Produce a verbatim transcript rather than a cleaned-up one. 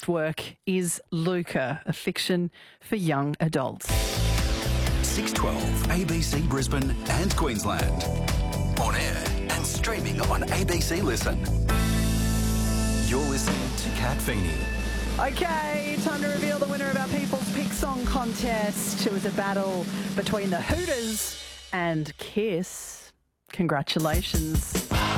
next work is Luca, a fiction for young adults. six twelve A B C Brisbane and Queensland. On air and streaming on A B C Listen. You're listening to Kat Feeney. Okay, time to reveal the winner of our People's Pick Song contest. It was a battle between the Hooters and Kiss. Congratulations.